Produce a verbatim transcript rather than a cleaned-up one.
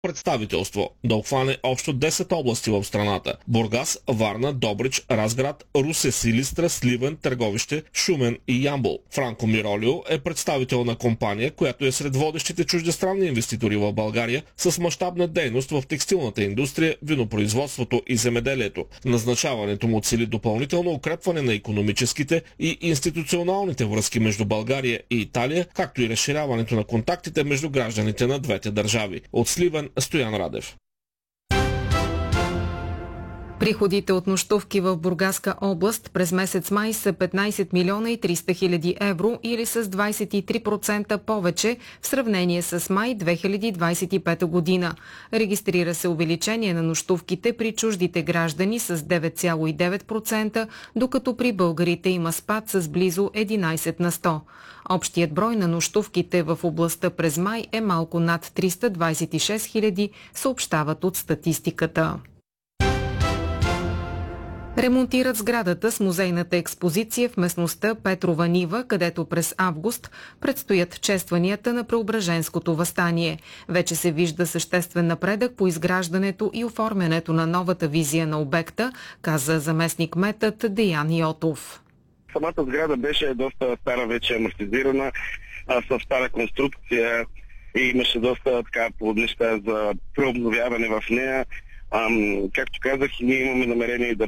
представителство да обхване общо десет области в страната – Бургас, Варна, Добрич, Разград, Русе, Силистра, Сливен, Търговище, Шумен и Ямбол. Франко Миролио е представител на компания, която е сред водещите чуждестранни инвеститори в България с мащабна дейност в текстилната индустрия, винопроизводството и земеделието. Назначаването му цели допълнително укрепване на икономическите и институционалните връзки между България и Италия, както и разширяването на контактите между гражданите на двете държави. От Сливен, Стоян Радев. Приходите от нощувки в Бургаска област през месец май са петнайсет милиона и триста хиляди евро или с двайсет и три процента повече в сравнение с май две хиляди двайсет и пета година. Регистрира се увеличение на нощувките при чуждите граждани с девет цяло и девет процента, докато при българите има спад с близо единайсет на сто. Общият брой на нощувките в областта през май е малко над триста двайсет и шест хиляди, съобщават от статистиката. Ремонтират сградата с музейната експозиция в местността Петрова нива, където през август предстоят честванията на Преображенското въстание. Вече се вижда съществен напредък по изграждането и оформянето на новата визия на обекта, каза заместник-кметът Деян Йотов. Самата сграда беше доста стара, вече амортизирана, с стара конструкция и имаше доста така неща за преобновяване в нея. Ам, както казах, ние имаме намерение да